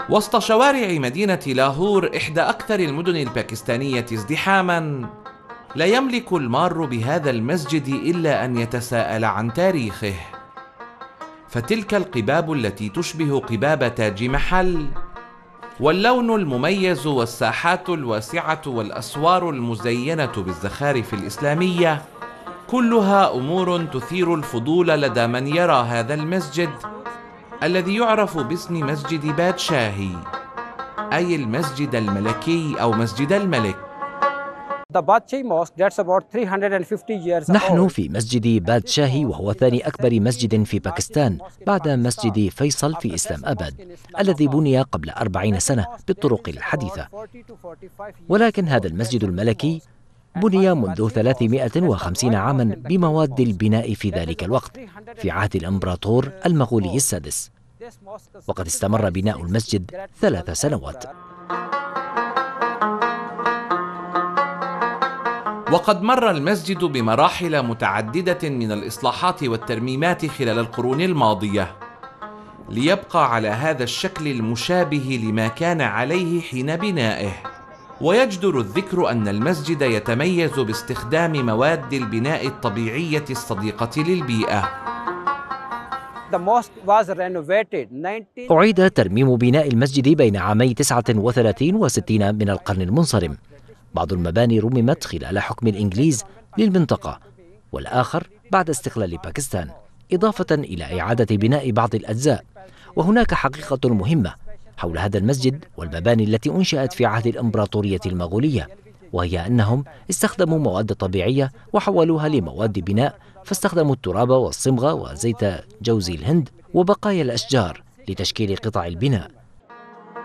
وسط شوارع مدينة لاهور، إحدى أكثر المدن الباكستانية ازدحاماً، لا يملك المار بهذا المسجد إلا أن يتساءل عن تاريخه. فتلك القباب التي تشبه قباب تاج محل، واللون المميز والساحات الواسعة والأسوار المزينة بالزخارف الإسلامية، كلها أمور تثير الفضول لدى من يرى هذا المسجد الذي يعرف باسم مسجد بادشاهي، أي المسجد الملكي أو مسجد الملك. نحن في مسجد بادشاهي، وهو ثاني أكبر مسجد في باكستان بعد مسجد فيصل في إسلام أباد الذي بني قبل 40 سنة بالطرق الحديثة. ولكن هذا المسجد الملكي بني منذ 350 عاما بمواد البناء في ذلك الوقت في عهد الإمبراطور المغولي السادس، وقد استمر بناء المسجد 3 سنوات. وقد مر المسجد بمراحل متعددة من الإصلاحات والترميمات خلال القرون الماضية، ليبقى على هذا الشكل المشابه لما كان عليه حين بنائه. ويجدر الذكر أن المسجد يتميز باستخدام مواد البناء الطبيعية الصديقة للبيئة. أعيد ترميم بناء المسجد بين عامي 39 و60 من القرن المنصرم. بعض المباني رممت خلال حكم الإنجليز للمنطقة، والآخر بعد استقلال باكستان، إضافة إلى إعادة بناء بعض الأجزاء. وهناك حقيقة مهمة حول هذا المسجد والمباني التي أنشأت في عهد الإمبراطورية المغولية، وهي أنهم استخدموا مواد طبيعية وحولوها لمواد بناء، فاستخدموا التراب والصمغ وزيت جوز الهند وبقايا الأشجار لتشكيل قطع البناء.